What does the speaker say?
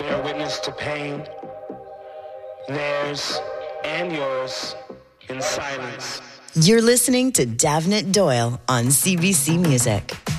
bear witness to pain, theirs and yours, in silence. You're listening to Davnit Doyle on CBC Music.